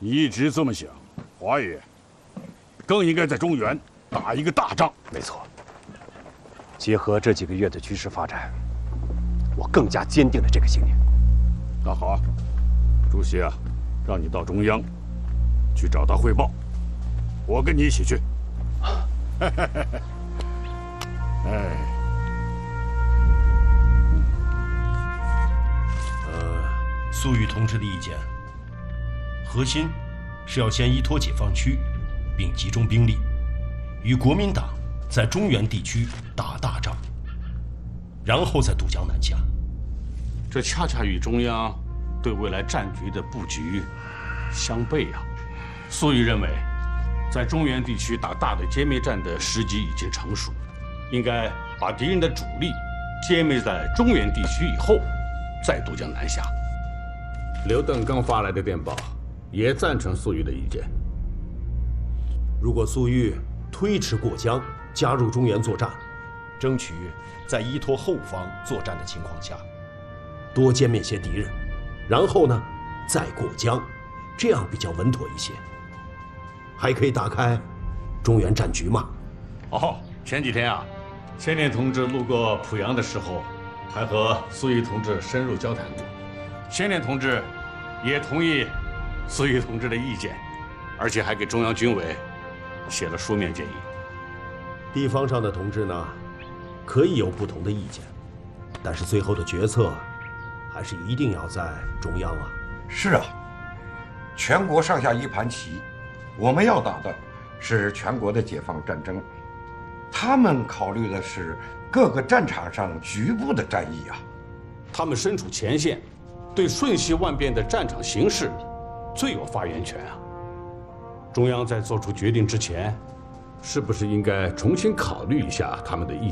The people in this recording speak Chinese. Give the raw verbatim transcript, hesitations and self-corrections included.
你一直这么想，华爷更应该在中原打一个大仗。 没错。结合这几个月的局势发展，我更加坚定了这个信念。 那好，主席啊，让你到中央去找他汇报，我跟你一起去。哎， 呃，粟裕同志的意见，核心是要先依托解放区，并集中兵力，与国民党在中原地区打大仗，然后再渡江南下。 这恰恰与中央对未来战局的布局相悖啊！粟裕认为，在中原地区打大的歼灭战的时机已经成熟，应该把敌人的主力歼灭在中原地区以后，再渡江南下。刘邓刚发来的电报也赞成粟裕的意见。 如果粟裕推迟过江，加入中原作战，争取在依托后方作战的情况下，多歼灭些敌人，然后呢，再过江，这样比较稳妥一些。还可以打开中原战局嘛。 哦，前几天啊，千年同志路过濮阳的时候，还和粟裕同志深入交谈过。千年同志也同意粟裕同志的意见，而且还给中央军委写了书面建议。 地方上的同志呢，可以有不同的意见，但是最后的决策还是一定要在中央啊。 是啊，全国上下一盘棋，我们要打的是全国的解放战争，他们考虑的是各个战场上局部的战役啊。 他们身处前线，对瞬息万变的战场形势最有发言权啊。中央在做出决定之前，是不是应该重新考虑一下他们的意见？